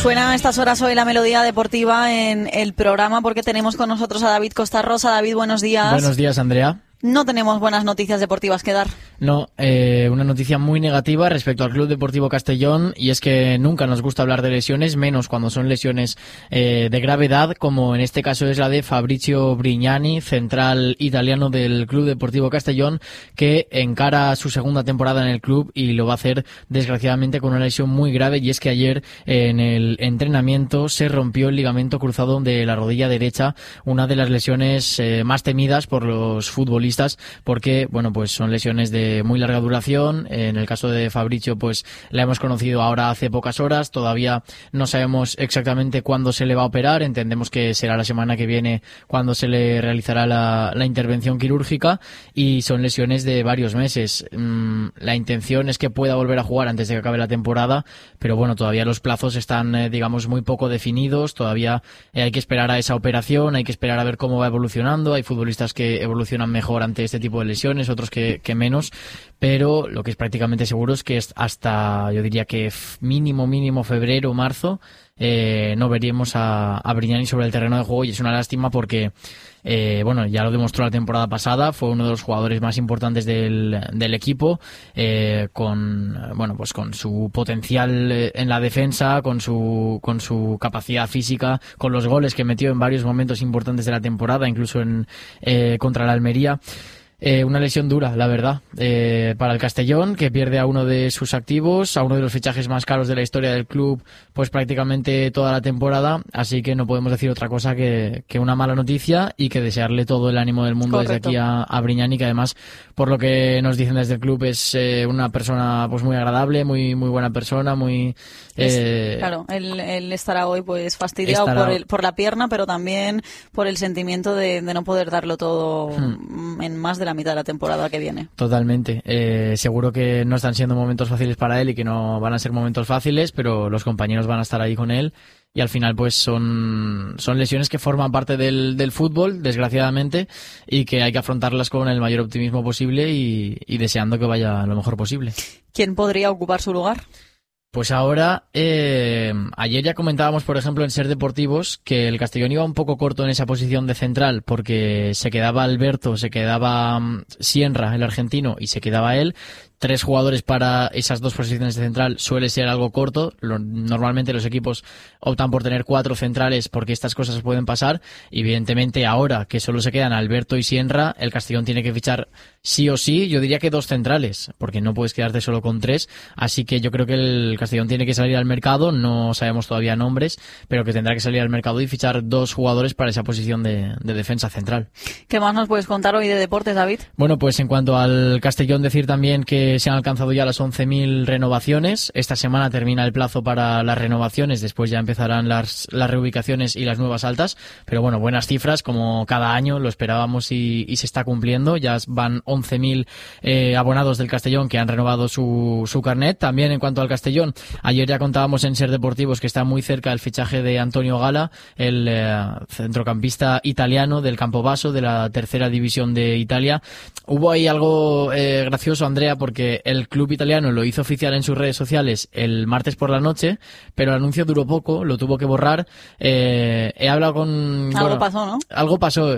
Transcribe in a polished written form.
Suena a estas horas hoy la melodía deportiva en el programa porque tenemos con nosotros a David Costa Rosa. David, buenos días. Buenos días, Andrea. No tenemos buenas noticias deportivas que dar. No, una noticia muy negativa respecto al Club Deportivo Castellón, y es que nunca nos gusta hablar de lesiones, menos cuando son lesiones de gravedad, como en este caso es la de Fabrizio Brignani, central italiano del Club Deportivo Castellón, que encara su segunda temporada en el club y lo va a hacer desgraciadamente con una lesión muy grave, y es que ayer en el entrenamiento se rompió el ligamento cruzado de la rodilla derecha, una de las lesiones más temidas por los futbolistas, porque bueno, pues son lesiones de muy larga duración. En el caso de Fabricio, pues la hemos conocido ahora hace pocas horas, todavía no sabemos exactamente cuándo se le va a operar, entendemos que será la semana que viene cuando se le realizará la intervención quirúrgica, y son lesiones de varios meses. La intención es que pueda volver a jugar antes de que acabe la temporada, pero bueno, todavía los plazos están digamos muy poco definidos, todavía hay que esperar a esa operación, hay que esperar a ver cómo va evolucionando. Hay futbolistas que evolucionan mejor ante este tipo de lesiones, otros que menos, pero lo que es prácticamente seguro es que hasta, yo diría que mínimo febrero o marzo, no veríamos a Brignani sobre el terreno de juego, y es una lástima porque bueno, ya lo demostró la temporada pasada, fue uno de los jugadores más importantes del equipo, con bueno, pues con su potencial en la defensa, con su capacidad física, con los goles que metió en varios momentos importantes de la temporada, incluso contra la Almería. Una lesión dura, la verdad, para el Castellón, que pierde a uno de sus activos, a uno de los fichajes más caros de la historia del club, pues prácticamente toda la temporada, así que no podemos decir otra cosa que una mala noticia, y que desearle todo el ánimo del mundo. Correcto. Desde aquí a Brignani, que además, por lo que nos dicen desde el club, es una persona pues muy agradable, muy buena persona, muy... Claro, él estará hoy pues fastidiado por la pierna, pero también por el sentimiento de no poder darlo todo en más de la mitad de la temporada que viene. Totalmente. Seguro que no están siendo momentos fáciles para él y que no van a ser momentos fáciles, pero los compañeros van a estar ahí con él, y al final pues son lesiones que forman parte del fútbol, desgraciadamente, y que hay que afrontarlas con el mayor optimismo posible y deseando que vaya lo mejor posible. ¿Quién podría ocupar su lugar? Pues ahora, ayer ya comentábamos, por ejemplo, en Ser Deportivos, que el Castellón iba un poco corto en esa posición de central, porque se quedaba Alberto, se quedaba Sienra, el argentino, y se quedaba él. 3 jugadores para esas 2 posiciones de central suele ser algo corto. Normalmente los equipos optan por tener 4 centrales porque estas cosas pueden pasar. Evidentemente, ahora que solo se quedan Alberto y Sienra, el Castellón tiene que fichar sí o sí, yo diría que 2 centrales, porque no puedes quedarte solo con 3. Así que yo creo que el Castellón tiene que salir al mercado, no sabemos todavía nombres, pero que tendrá que salir al mercado y fichar 2 jugadores para esa posición de defensa central. ¿Qué más nos puedes contar hoy de deportes, David? Bueno, pues en cuanto al Castellón, decir también que se han alcanzado ya las 11.000 renovaciones. Esta semana termina el plazo para las renovaciones, después ya empezarán las reubicaciones y las nuevas altas, pero bueno, buenas cifras, como cada año lo esperábamos y se está cumpliendo. Ya van 11.000 abonados del Castellón que han renovado su carnet. También en cuanto al Castellón, ayer ya contábamos en Ser Deportivos que está muy cerca el fichaje de Antonio Gala, el centrocampista italiano del Campobasso, de la tercera división de Italia. Hubo ahí algo gracioso, Andrea, porque el club italiano lo hizo oficial en sus redes sociales el martes por la noche, pero el anuncio duró poco, lo tuvo que borrar. He hablado con... Algo pasó, ¿no? Algo pasó.